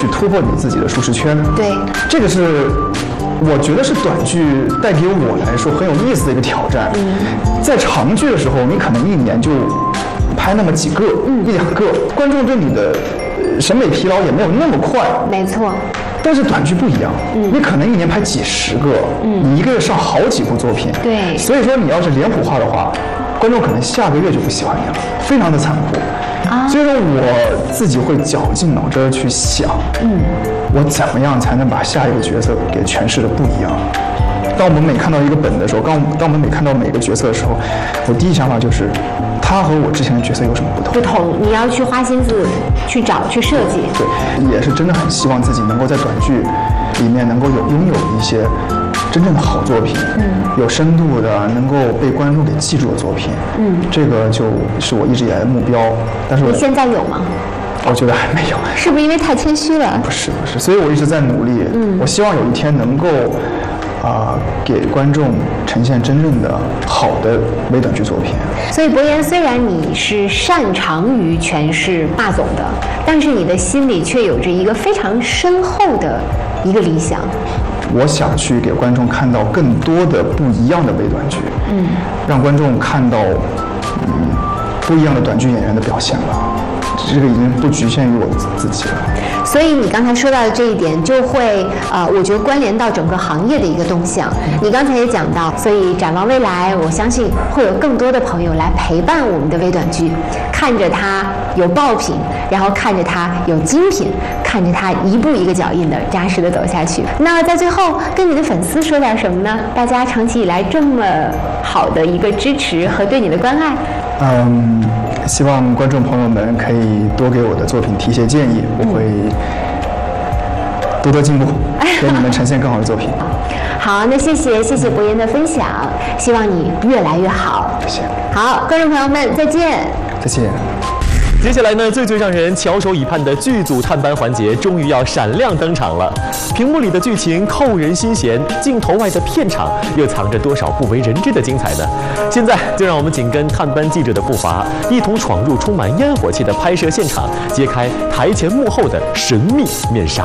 突破你自己的舒适圈。 对， 这个是我觉得是短剧带给我来说很有意思的一个挑战。在长剧的时候，你可能一年就拍那么几个，一两个，观众对你的审美疲劳也没有那么快。 没错。 但是短剧不一样，你可能一年拍几十个，你一个月上好几部作品。 对， 所以说你要是脸谱化的话，观众可能下个月就不喜欢你了，非常的残酷。所以说我自己会绞尽脑汁去想，我怎么样才能把下一个角色给诠释的不一样。当我们每看到一个本的时候，当我们每看到每个角色的时候，我第一想法就是他和我之前的角色有什么不同？ 不同，你要去花心思去找去设计。 对，也是真的很希望自己能够在短剧里面能够拥有一些真正的好作品，有深度的，能够被观众给记住的作品。这个就是我一直以来的目标。但是你现在有吗？ 我觉得还没有。 是不是因为太谦虚了？ 不是，所以我一直在努力。我希望有一天能够给观众呈现真正的好的微短剧作品。 所以博言，虽然你是擅长于诠释霸总的，但是你的心里却有着一个非常深厚的一个理想。 我想去给观众看到更多的不一样的微短剧，让观众看到不一样的短剧演员的表现了。这个已经不局限于我自己了。 所以你刚才说到的这一点，就会我觉得关联到整个行业的一个动向。你刚才也讲到，所以展望未来，我相信会有更多的朋友来陪伴我们的微短剧，看着它有爆品，然后看着它有精品，看着它一步一个脚印的扎实的走下去。那在最后跟你的粉丝说点什么呢？大家长期以来这么好的一个支持和对你的关爱。 希望观众朋友们可以多给我的作品提些建议，我会多多进步，给你们呈现更好的作品。 好，那谢谢博言的分享，希望你越来越好。 谢谢。 好，观众朋友们，再见。 再见。 接下来呢，最让人翘首以盼的剧组探班环节终于要闪亮登场了。屏幕里的剧情扣人心弦，镜头外的片场又藏着多少不为人知的精彩呢？现在就让我们紧跟探班记者的步伐，一同闯入充满烟火气的拍摄现场，揭开台前幕后的神秘面纱。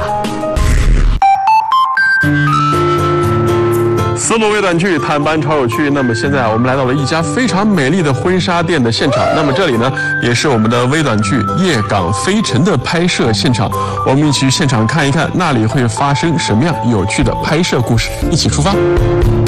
丝路微短剧探班超有趣。那么现在我们来到了一家非常美丽的婚纱店的现场。那么这里呢，也是我们的微短剧《夜港飞尘》的拍摄现场。我们一起去现场看一看，那里会发生什么样有趣的拍摄故事。一起出发。